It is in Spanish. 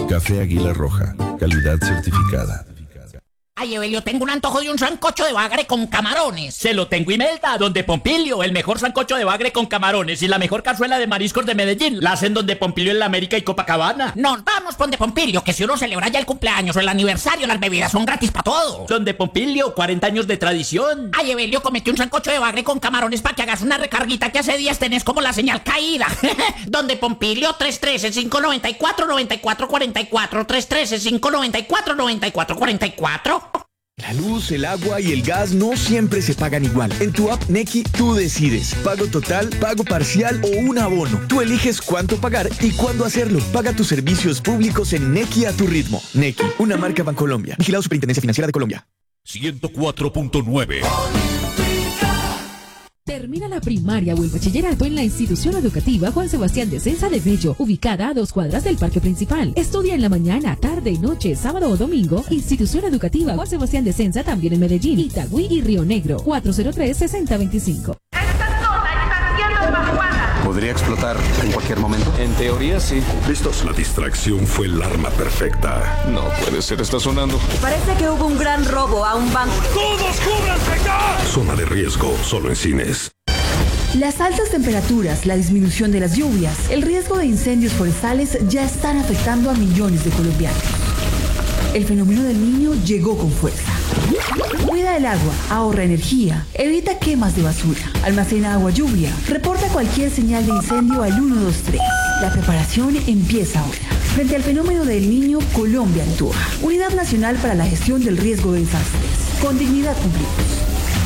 Café Águila Roja, calidad certificada. Ay, Evelio, tengo un antojo de un sancocho de bagre con camarones. Se lo tengo Imelda, donde Pompilio, el mejor sancocho de bagre con camarones y la mejor cazuela de mariscos de Medellín. La hacen donde Pompilio en la América y Copacabana. Nos vamos donde Pompilio, que si uno celebra ya el cumpleaños o el aniversario, las bebidas son gratis para todo. Donde Pompilio, 40 años de tradición. Ay, Evelio, comete un sancocho de bagre con camarones para que hagas una recarguita que hace días tenés como la señal caída. Donde Pompilio, 313-594-9444, 313-594-9444. La luz, el agua y el gas no siempre se pagan igual. En tu app Nequi tú decides. Pago total, pago parcial o un abono. Tú eliges cuánto pagar y cuándo hacerlo. Paga tus servicios públicos en Nequi a tu ritmo. Nequi, una marca Bancolombia. Vigilado Superintendencia Financiera de Colombia. 104.9. Termina la primaria o el bachillerato en la institución educativa Juan Sebastián de Censa de Bello, ubicada a 2 cuadras del parque principal. Estudia en la mañana, tarde, noche, sábado o domingo. Institución educativa Juan Sebastián de Censa también en Medellín, Itagüí y Río Negro. 403-6025. ¿Podría explotar en cualquier momento? En teoría, sí. ¿Listos? La distracción fue el arma perfecta. No puede ser, está sonando. Parece que hubo un gran robo a un banco. ¡Todos cúbranse ya! Zona de riesgo, solo en cines. Las altas temperaturas, la disminución de las lluvias, el riesgo de incendios forestales ya están afectando a millones de colombianos. El fenómeno del Niño llegó con fuerza. Cuida el agua, ahorra energía, evita quemas de basura, almacena agua lluvia, reporta cualquier señal de incendio al 123. La preparación empieza ahora. Frente al fenómeno del Niño, Colombia actúa. Unidad Nacional para la Gestión del Riesgo de Desastres. Con dignidad cumplimos.